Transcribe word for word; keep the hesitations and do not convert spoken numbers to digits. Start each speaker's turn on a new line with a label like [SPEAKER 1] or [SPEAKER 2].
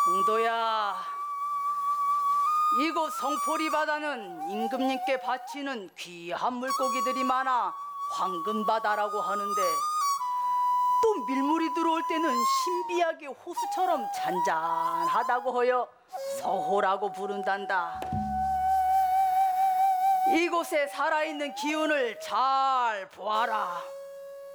[SPEAKER 1] 홍도야, 이곳 성포리 바다는 임금님께 바치는 귀한 물고기들이 많아 황금바다라고 하는데, 또 밀물이 들어올 때는 신비하게 호수처럼 잔잔하다고 하여 서호라고 부른단다. 이곳에 살아있는 기운을 잘 보아라.